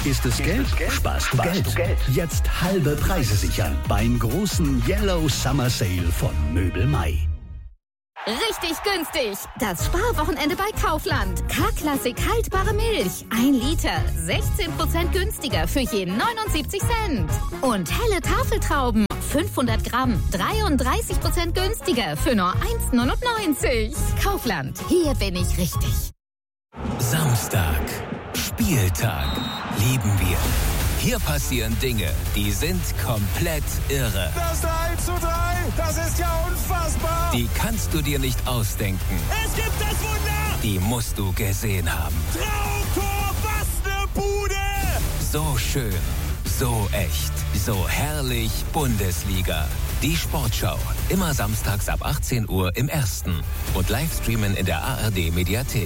Ist es Geld? Sparst du Geld. Jetzt halbe Preise sichern beim großen Yellow Summer Sale von Möbel Mai. Richtig günstig. Das Sparwochenende bei Kaufland. K-Klassik haltbare Milch. 1 Liter. 16% günstiger für je 79 Cent. Und helle Tafeltrauben. 500 Gramm. 33% günstiger für nur 1,99. Kaufland. Hier bin ich richtig. Samstag. Spieltag. Lieben wir. Hier passieren Dinge, die sind komplett irre. Das 3:3, das ist ja unfassbar. Die kannst du dir nicht ausdenken. Es gibt das Wunder. Die musst du gesehen haben. Traumtor, was eine Bude. So schön, so echt, so herrlich Bundesliga. Die Sportschau, immer samstags ab 18 Uhr im Ersten und Livestreamen in der ARD-Mediathek.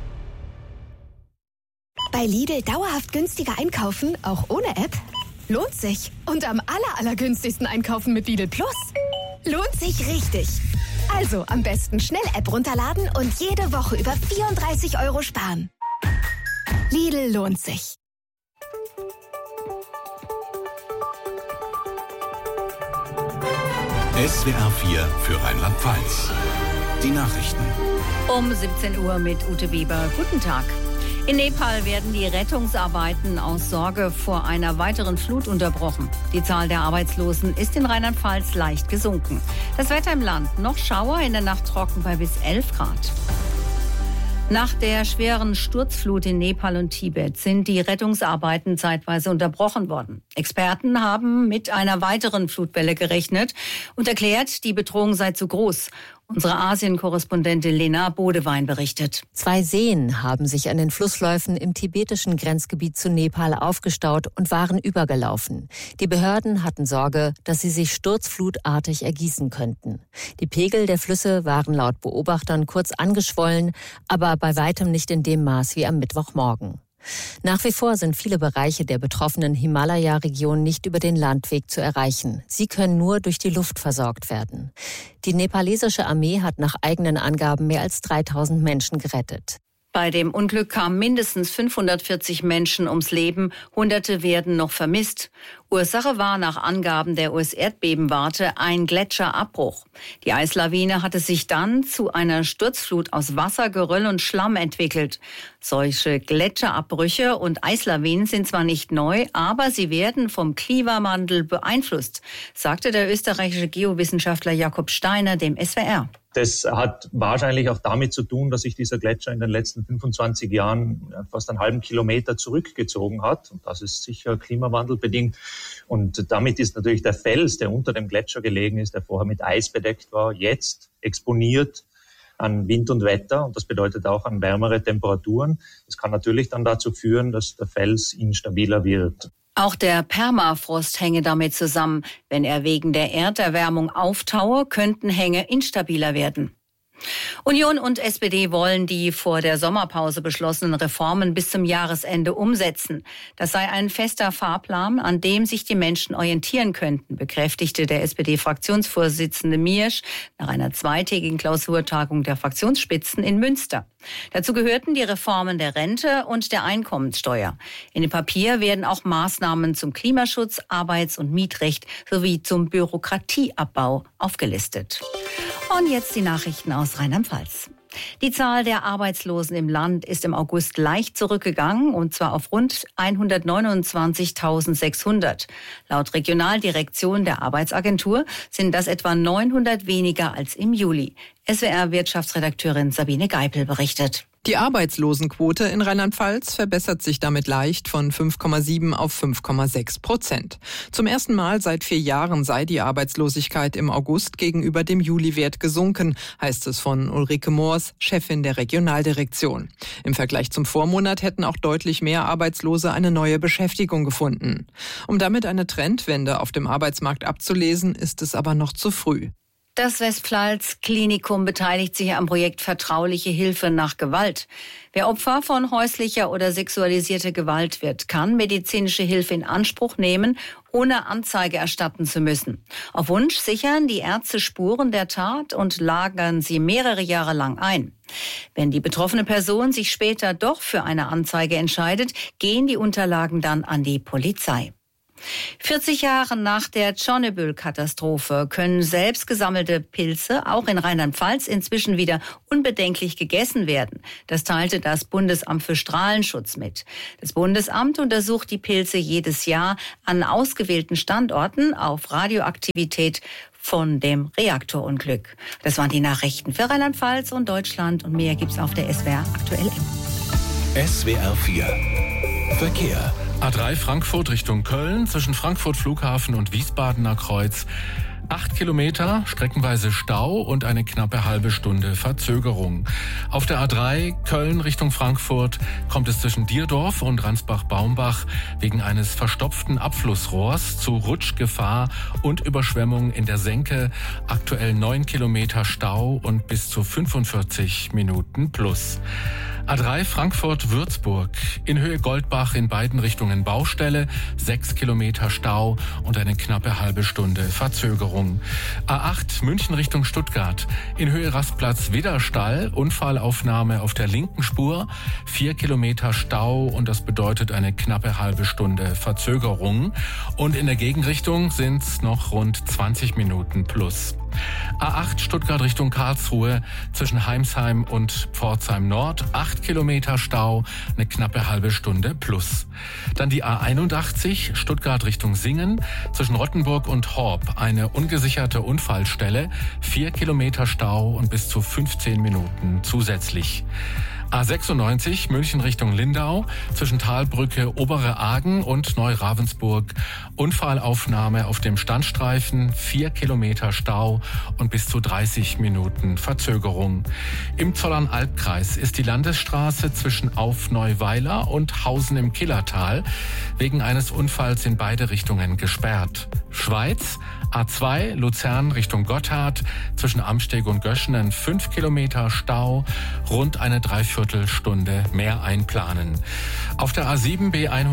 Bei Lidl dauerhaft günstiger einkaufen, auch ohne App? Lohnt sich. Und am allergünstigsten einkaufen mit Lidl Plus? Lohnt sich richtig. Also am besten schnell App runterladen und jede Woche über 34 € sparen. Lidl lohnt sich. SWR 4 für Rheinland-Pfalz. Die Nachrichten. Um 17 Uhr mit Ute Weber. Guten Tag. In Nepal werden die Rettungsarbeiten aus Sorge vor einer weiteren Flut unterbrochen. Die Zahl der Arbeitslosen ist in Rheinland-Pfalz leicht gesunken. Das Wetter im Land: noch Schauer, in der Nacht trocken bei bis 11 Grad. Nach der schweren Sturzflut in Nepal und Tibet sind die Rettungsarbeiten zeitweise unterbrochen worden. Experten haben mit einer weiteren Flutwelle gerechnet und erklärt, die Bedrohung sei zu groß. Unsere Asien-Korrespondentin Lena Bodewein berichtet. 2 Seen haben sich an den Flussläufen im tibetischen Grenzgebiet zu Nepal aufgestaut und waren übergelaufen. Die Behörden hatten Sorge, dass sie sich sturzflutartig ergießen könnten. Die Pegel der Flüsse waren laut Beobachtern kurz angeschwollen, aber bei weitem nicht in dem Maß wie am Mittwochmorgen. Nach wie vor sind viele Bereiche der betroffenen Himalaya-Region nicht über den Landweg zu erreichen. Sie können nur durch die Luft versorgt werden. Die nepalesische Armee hat nach eigenen Angaben mehr als 3000 Menschen gerettet. Bei dem Unglück kamen mindestens 540 Menschen ums Leben. Hunderte werden noch vermisst. Ursache war nach Angaben der US-Erdbebenwarte ein Gletscherabbruch. Die Eislawine hatte sich dann zu einer Sturzflut aus Wasser, Geröll und Schlamm entwickelt. Solche Gletscherabbrüche und Eislawinen sind zwar nicht neu, aber sie werden vom Klimawandel beeinflusst, sagte der österreichische Geowissenschaftler Jakob Steiner dem SWR. Das hat wahrscheinlich auch damit zu tun, dass sich dieser Gletscher in den letzten 25 Jahren fast einen halben Kilometer zurückgezogen hat. Und das ist sicher klimawandelbedingt. Und damit ist natürlich der Fels, der unter dem Gletscher gelegen ist, der vorher mit Eis bedeckt war, jetzt exponiert an Wind und Wetter. Und das bedeutet auch an wärmere Temperaturen. Das kann natürlich dann dazu führen, dass der Fels instabiler wird. Auch der Permafrost hänge damit zusammen. Wenn er wegen der Erderwärmung auftaue, könnten Hänge instabiler werden. Union und SPD wollen die vor der Sommerpause beschlossenen Reformen bis zum Jahresende umsetzen. Das sei ein fester Fahrplan, an dem sich die Menschen orientieren könnten, bekräftigte der SPD-Fraktionsvorsitzende Miersch nach einer zweitägigen Klausurtagung der Fraktionsspitzen in Münster. Dazu gehörten die Reformen der Rente und der Einkommenssteuer. In dem Papier werden auch Maßnahmen zum Klimaschutz, Arbeits- und Mietrecht sowie zum Bürokratieabbau aufgelistet. Und jetzt die Nachrichten aus Rheinland-Pfalz. Die Zahl der Arbeitslosen im Land ist im August leicht zurückgegangen, und zwar auf rund 129.600. Laut Regionaldirektion der Arbeitsagentur sind das etwa 900 weniger als im Juli. SWR-Wirtschaftsredakteurin Sabine Geipel berichtet. Die Arbeitslosenquote in Rheinland-Pfalz verbessert sich damit leicht von 5,7 auf 5,6%. Zum ersten Mal seit 4 Jahren sei die Arbeitslosigkeit im August gegenüber dem Juliwert gesunken, heißt es von Ulrike Moors, Chefin der Regionaldirektion. Im Vergleich zum Vormonat hätten auch deutlich mehr Arbeitslose eine neue Beschäftigung gefunden. Um damit eine Trendwende auf dem Arbeitsmarkt abzulesen, ist es aber noch zu früh. Das Westpfalz-Klinikum beteiligt sich am Projekt Vertrauliche Hilfe nach Gewalt. Wer Opfer von häuslicher oder sexualisierter Gewalt wird, kann medizinische Hilfe in Anspruch nehmen, ohne Anzeige erstatten zu müssen. Auf Wunsch sichern die Ärzte Spuren der Tat und lagern sie mehrere Jahre lang ein. Wenn die betroffene Person sich später doch für eine Anzeige entscheidet, gehen die Unterlagen dann an die Polizei. 40 Jahre nach der Tschernobyl-Katastrophe können selbst gesammelte Pilze auch in Rheinland-Pfalz inzwischen wieder unbedenklich gegessen werden. Das teilte das Bundesamt für Strahlenschutz mit. Das Bundesamt untersucht die Pilze jedes Jahr an ausgewählten Standorten auf Radioaktivität von dem Reaktorunglück. Das waren die Nachrichten für Rheinland-Pfalz und Deutschland und mehr gibt's auf der SWR aktuell. SWR 4 Verkehr. A3 Frankfurt Richtung Köln, zwischen Frankfurt Flughafen und Wiesbadener Kreuz. 8 Kilometer, streckenweise Stau und eine knappe halbe Stunde Verzögerung. Auf der A3 Köln Richtung Frankfurt kommt es zwischen Dierdorf und Ransbach-Baumbach wegen eines verstopften Abflussrohrs zu Rutschgefahr und Überschwemmung in der Senke. Aktuell 9 Kilometer Stau und bis zu 45 Minuten plus. A3 Frankfurt-Würzburg, in Höhe Goldbach in beiden Richtungen Baustelle, 6 Kilometer Stau und eine knappe halbe Stunde Verzögerung. A8 München Richtung Stuttgart, in Höhe Rastplatz-Widderstall, Unfallaufnahme auf der linken Spur, 4 Kilometer Stau und das bedeutet eine knappe halbe Stunde Verzögerung. Und in der Gegenrichtung sind es noch rund 20 Minuten plus. A8 Stuttgart Richtung Karlsruhe, zwischen Heimsheim und Pforzheim Nord, 8 Kilometer Stau, eine knappe halbe Stunde plus. Dann die A81 Stuttgart Richtung Singen, zwischen Rottenburg und Horb, eine ungesicherte Unfallstelle, 4 Kilometer Stau und bis zu 15 Minuten zusätzlich. A96 München Richtung Lindau, zwischen Talbrücke, Obere Agen und Neu-Ravensburg. Unfallaufnahme auf dem Standstreifen, 4 Kilometer Stau und bis zu 30 Minuten Verzögerung. Im Zollernalbkreis ist die Landesstraße zwischen Auf-Neuweiler und Hausen im Killertal wegen eines Unfalls in beide Richtungen gesperrt. Schweiz, A2 Luzern Richtung Gotthard, zwischen Amsteg und Göschenen 5 Kilometer Stau, rund eine Dreiviertelstunde mehr einplanen. Auf der A7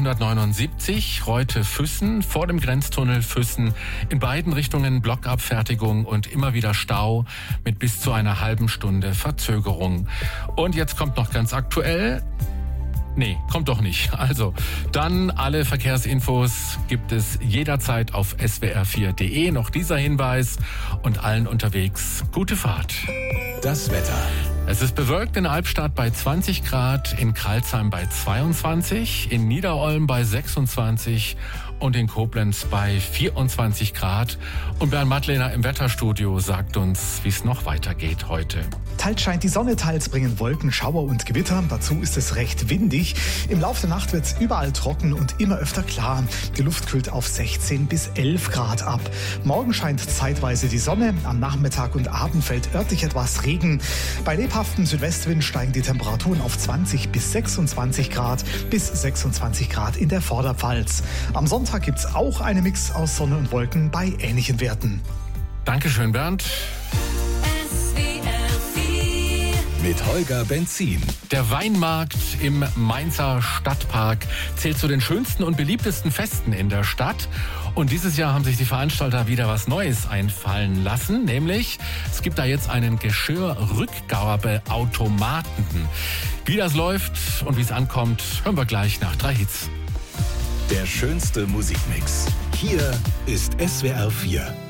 B179 Reute-Füssen vor dem Grenztunnel Füssen, in beiden Richtungen Blockabfertigung und immer wieder Stau mit bis zu einer halben Stunde Verzögerung. Und jetzt kommt noch ganz aktuell... Nee, kommt doch nicht. Also, dann alle Verkehrsinfos gibt es jederzeit auf swr4.de. Noch dieser Hinweis und allen unterwegs gute Fahrt. Das Wetter. Es ist bewölkt in Albstadt bei 20 Grad, in Crailsheim bei 22, in Niederolm bei 26 und in Koblenz bei 24 Grad. Und Bernd Madlener im Wetterstudio sagt uns, wie es noch weitergeht heute. Teils scheint die Sonne, teils bringen Wolken, Schauer und Gewitter. Dazu ist es recht windig. Im Laufe der Nacht wird es überall trocken und immer öfter klar. Die Luft kühlt auf 16 bis 11 Grad ab. Morgen scheint zeitweise die Sonne. Am Nachmittag und Abend fällt örtlich etwas Regen. Bei lebhaftem Südwestwind steigen die Temperaturen auf 20 bis 26 Grad bis 26 Grad in der Vorderpfalz. Am Sonntag gibt es auch einen Mix aus Sonne und Wolken bei ähnlichen Werten. Dankeschön, Bernd. Mit Holger Benzin. Der Weinmarkt im Mainzer Stadtpark zählt zu den schönsten und beliebtesten Festen in der Stadt. Und dieses Jahr haben sich die Veranstalter wieder was Neues einfallen lassen. Nämlich, es gibt da jetzt einen Geschirrrückgabeautomaten. Wie das läuft und wie es ankommt, hören wir gleich nach 3 Hits. Der schönste Musikmix. Hier ist SWR 4.